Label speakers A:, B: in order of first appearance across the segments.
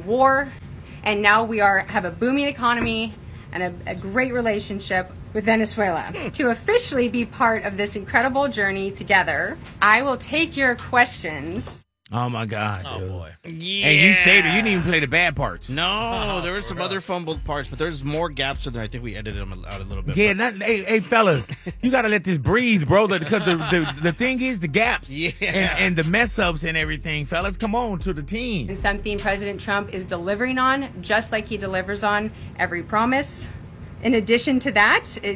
A: war, and now we have a booming economy and a great relationship with Venezuela. To officially be part of this incredible journey together, I will take your questions.
B: Oh, my God.
C: Oh,
B: dude.
C: boy.
D: Yeah.
B: And you saved it. You didn't even play the bad parts.
D: No, there were some other fumbled parts, but there's more gaps in there. I think we edited them out a little bit.
B: Yeah, hey, fellas, you got to let this breathe, bro. Because the thing is, the gaps and the mess-ups and everything, fellas, come on to the team.
A: And something President Trump is delivering on, just like he delivers on every promise. In addition to that, there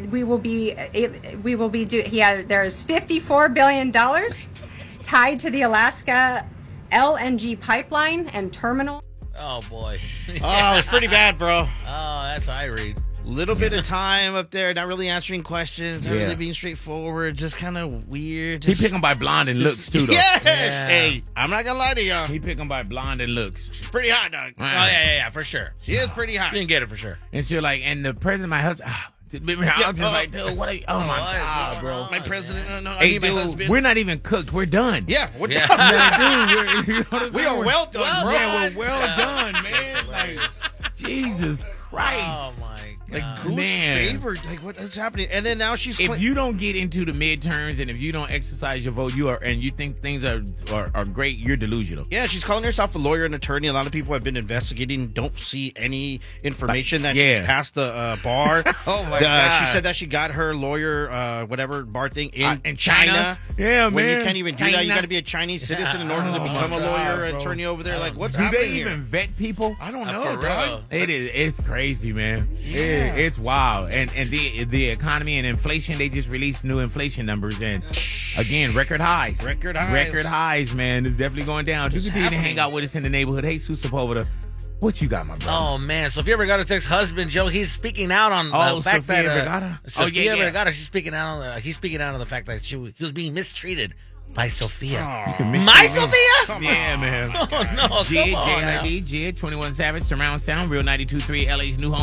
A: is $54 billion tied to the Alaska LNG pipeline and terminal.
C: Oh, boy.
D: Oh, it's pretty bad, bro.
C: Oh, that's how I read.
D: Little bit of time up there, not really answering questions, not
B: Yeah.
D: really being straightforward, just kind of weird.
B: He pick them by blonde and looks, too, though.
D: Yes!
C: Yeah.
D: Hey, I'm not going to lie to y'all.
B: He pick them by blonde and looks.
D: Pretty hot, dog.
C: Oh, yeah, for sure.
D: She is pretty hot.
C: You didn't get it for sure.
B: And so, like, and the president, my husband, I was just like, dude, what are you, oh, my
C: What is
B: God,
C: going
B: bro.
C: on?
D: My president, no, I
B: Hey,
D: mean my
B: dude,
D: husband.
B: we're not even cooked. We're done.
D: Yeah, we're
C: Yeah.
D: done.
B: Dude, you know what I'm
D: We
B: saying?
D: are well done, bro.
B: Yeah, we're well
C: Yeah.
B: done, man. Like, Jesus Christ.
C: Oh, my God.
D: Like, who's
B: Man.
D: favored? Like, what is happening? And then now she's...
B: If you don't get into the midterms and if you don't exercise your vote, and you think things are great, you're delusional.
D: Yeah, she's calling herself a lawyer and attorney. A lot of people have been investigating, don't see any information that
B: Yeah.
D: she's passed the bar.
B: Oh, my God.
D: She said that she got her lawyer, bar thing in
B: China? Yeah,
D: when
B: man.
D: you can't even do that, you
B: China?
D: got to be a Chinese citizen in order to
B: Oh,
D: become
B: my
D: a lawyer
B: God,
D: or
B: bro.
D: attorney over there. Like, what's
B: Do
D: happening
B: they even
D: here?
B: vet people?
D: I don't
C: For
D: know,
C: real.
D: dog.
B: It's crazy, man. It's wild. And the economy and inflation, they just released new inflation numbers, and again, record highs.
D: Record highs.
B: Record highs, man. It's definitely going down. You continue to hang out with us in the neighborhood. Hey, Sue Sepulveda, what you got, my brother?
C: Oh, man. Sofia Vergara's ex-husband, Joe, he's speaking out on the fact
B: Sofia
C: that...
B: Vergara?
C: Sofia Vergara, he's speaking out on the fact that he was being mistreated by Sofia.
B: You can miss
C: My
B: me.
C: Sofia?
B: Yeah, man.
C: Oh, no.
B: Jid,
C: Come on now.
B: J-I-D, Jid, 21 Savage, Surround Sound, Real 92.3, LA's new home.